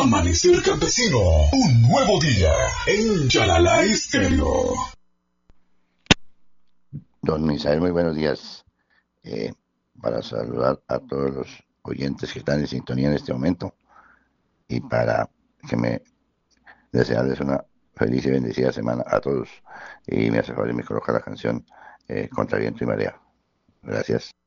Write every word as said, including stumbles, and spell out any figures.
Amanecer Campesino, un nuevo día en Yalala Estéreo. Don Misael, muy buenos días. Eh, para saludar a todos los oyentes que están en sintonía en este momento y para que me desearles una feliz y bendecida semana a todos. Y me hace favor y me coloca la canción eh, Contra Viento y Marea. Gracias.